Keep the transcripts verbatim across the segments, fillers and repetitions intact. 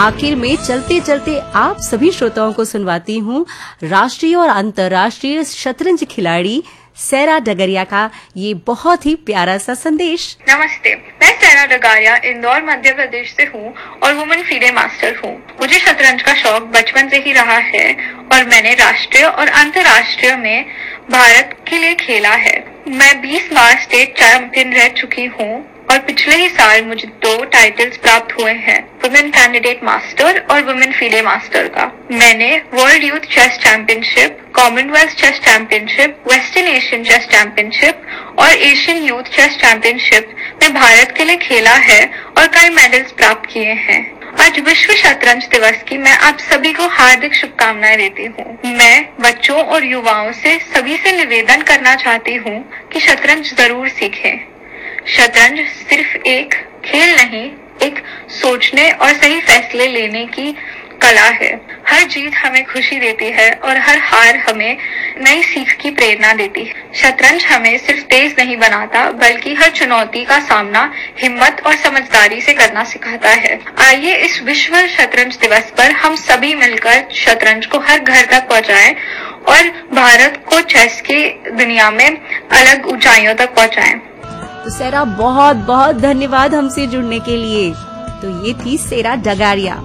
आखिर में चलते चलते आप सभी श्रोताओं को सुनवाती हूँ राष्ट्रीय और अंतर्राष्ट्रीय शतरंज खिलाड़ी सैरा डगरिया का ये बहुत ही प्यारा सा संदेश। नमस्ते, मैं सैरा डगरिया इंदौर मध्य प्रदेश से हूँ और वुमेन फीडे मास्टर हूँ। मुझे शतरंज का शौक बचपन से ही रहा है और मैंने राष्ट्रीय और अंतर्राष्ट्रीय में भारत के लिए खेला है। मैं बीस बार स्टेट चैंपियन रह चुकी हूँ और पिछले ही साल मुझे दो टाइटल्स प्राप्त हुए हैं, वुमेन कैंडिडेट मास्टर और वुमेन फीडे मास्टर का। मैंने world youth chess championship, Commonwealth chess championship, western Asian chess championship और एशियन यूथ चेस चैंपियनशिप में भारत के लिए खेला है और कई मेडल्स प्राप्त किए हैं। आज विश्व शतरंज दिवस की मैं आप सभी को हार्दिक शुभकामनाएं देती हूँ। मैं बच्चों और युवाओं से सभी से निवेदन करना चाहती हूँ कि शतरंज जरूर सीखें। शतरंज सिर्फ एक खेल नहीं, एक सोचने और सही फैसले लेने की कला है। हर जीत हमें खुशी देती है और हर हार हमें नई सीख की प्रेरणा देती है। शतरंज हमें सिर्फ तेज नहीं बनाता, बल्कि हर चुनौती का सामना हिम्मत और समझदारी से करना सिखाता है। आइए इस विश्व शतरंज दिवस पर हम सभी मिलकर शतरंज को हर घर तक पहुंचाएं और भारत को चेस की दुनिया में अलग ऊंचाइयों तक पहुंचाएं। तो सैरा बहुत बहुत धन्यवाद हमसे जुड़ने के लिए। तो ये थी सैरा डगरिया।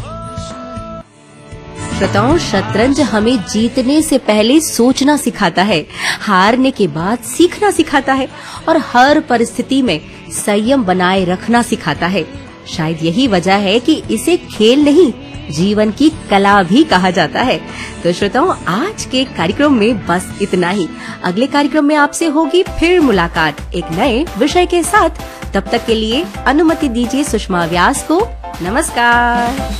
श्रोताओं, शतरंज हमें जीतने से पहले सोचना सिखाता है, हारने के बाद सीखना सिखाता है और हर परिस्थिति में संयम बनाए रखना सिखाता है। शायद यही वजह है कि इसे खेल नहीं, जीवन की कला भी कहा जाता है। तो श्रोताओं, आज के कार्यक्रम में बस इतना ही। अगले कार्यक्रम में आपसे होगी फिर मुलाकात एक नए विषय के साथ। तब तक के लिए अनुमति दीजिए सुषमा व्यास को। नमस्कार।